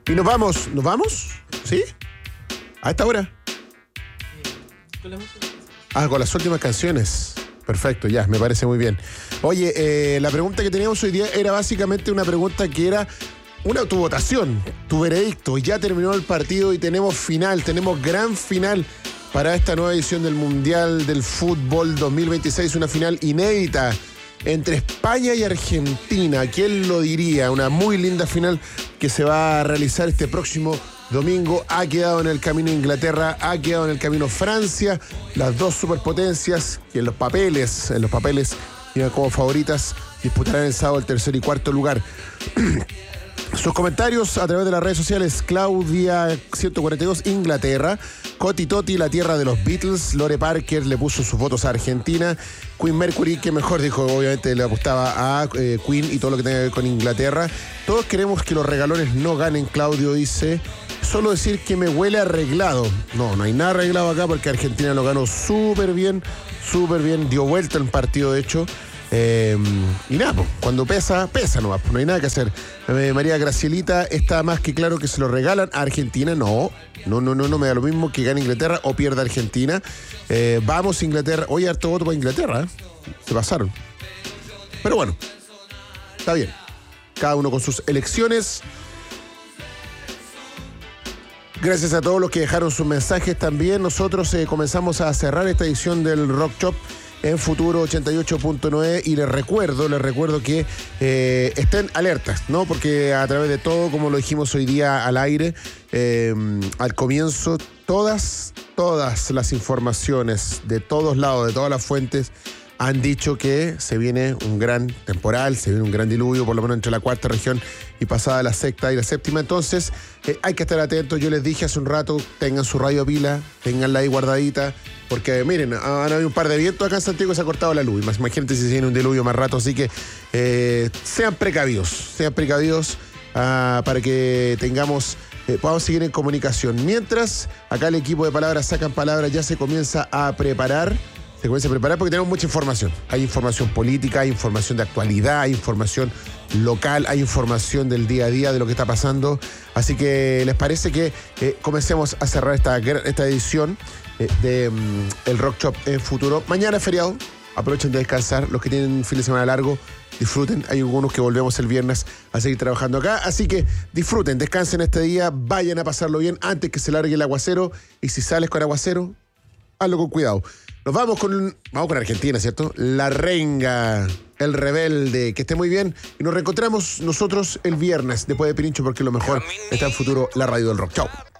Y nos vamos. ¿Nos vamos? ¿Sí? ¿A esta hora? Con las últimas canciones. Perfecto, ya, me parece muy bien. Oye, la pregunta que teníamos hoy día era básicamente una pregunta que era tu votación, tu veredicto. Ya terminó el partido y tenemos final, tenemos gran final para esta nueva edición del Mundial del Fútbol 2026, una final inédita entre España y Argentina. ¿Quién lo diría? Una muy linda final que se va a realizar este próximo domingo. Ha quedado en el camino Inglaterra, ha quedado en el camino Francia, las dos superpotencias que en los papeles iban como favoritas, disputarán el sábado el tercer y cuarto lugar. Sus comentarios a través de las redes sociales: Claudia 142, Inglaterra; Coti Toti, la tierra de los Beatles; Lore Parker le puso sus votos a Argentina; Queen Mercury, que mejor dijo, obviamente le apostaba a Queen y todo lo que tenga que ver con Inglaterra. Todos queremos que los regalones no ganen, Claudio dice. Solo decir que me huele arreglado. No hay nada arreglado acá porque Argentina lo ganó súper bien, dio vuelta el partido de hecho. Y nada, pues, cuando pesa nomás, no hay nada que hacer. María Gracielita, está más que claro que se lo regalan a Argentina. No, me da lo mismo que gane Inglaterra o pierda Argentina. Vamos Inglaterra. Oye, harto voto para Inglaterra, ¿eh? Se pasaron. Pero bueno, está bien. Cada uno con sus elecciones. Gracias a todos los que dejaron sus mensajes también. Nosotros comenzamos a cerrar esta edición del Rock Shop en Futuro 88.9 y les recuerdo que estén alertas, ¿no? Porque a través de todo, como lo dijimos hoy día al aire, al comienzo, todas las informaciones de todos lados, de todas las fuentes, han dicho que se viene un gran temporal, se viene un gran diluvio, por lo menos entre la cuarta región y pasada la sexta y la séptima. Entonces, hay que estar atentos. Yo les dije hace un rato, tengan su radio pila, tenganla ahí guardadita, porque miren, han habido un par de vientos acá en Santiago y se ha cortado la luz. Imagínate si se viene un diluvio más rato, así que sean precavidos para que podamos seguir en comunicación. Mientras, acá el equipo de Palabras Sacan Palabras ya se comienza a preparar porque tenemos mucha información. Hay información política, hay información de actualidad, hay información local, hay información del día a día de lo que está pasando. Así que, ¿les parece que comencemos a cerrar esta edición de el Rock Shop en Futuro? Mañana es feriado, aprovechen de descansar. Los que tienen un fin de semana largo, disfruten. Hay algunos que volvemos el viernes a seguir trabajando acá. Así que disfruten, descansen este día, vayan a pasarlo bien antes que se largue el aguacero. Y si sales con aguacero, hazlo con cuidado. Nos vamos con Argentina, ¿cierto? La Renga, el rebelde. Que esté muy bien. Y nos reencontramos nosotros el viernes después de Pirincho, porque lo mejor está en Futuro, la radio del rock. Chao.